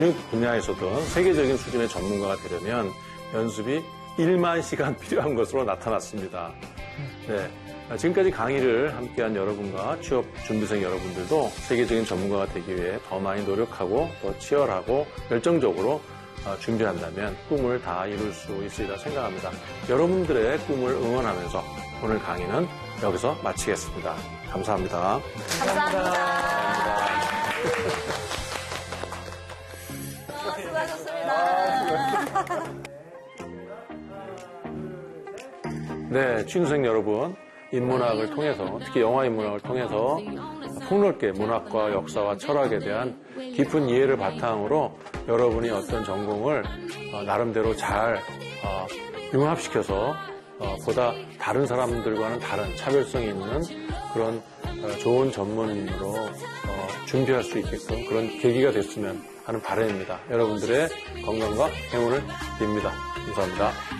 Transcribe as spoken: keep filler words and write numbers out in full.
분야에서도 세계적인 수준의 전문가가 되려면 연습이 일만 시간 필요한 것으로 나타났습니다. 네. 지금까지 강의를 함께한 여러분과 취업 준비생 여러분들도 세계적인 전문가가 되기 위해 더 많이 노력하고 더 치열하고 열정적으로 준비한다면 꿈을 다 이룰 수 있으리라 생각합니다. 여러분들의 꿈을 응원하면서 오늘 강의는 여기서 마치겠습니다. 감사합니다. 감사합니다. 수고하셨습니다. 네, 취준생 여러분, 인문학을 통해서, 특히 영화 인문학을 통해서 폭넓게 문학과 역사와 철학에 대한 깊은 이해를 바탕으로 여러분이 어떤 전공을 나름대로 잘 융합시켜서 보다 다른 사람들과는 다른 차별성이 있는 그런 좋은 전문으로 준비할 수 있게끔 그런 계기가 됐으면 하는 바람입니다. 여러분들의 건강과 행운을 빕니다. 감사합니다.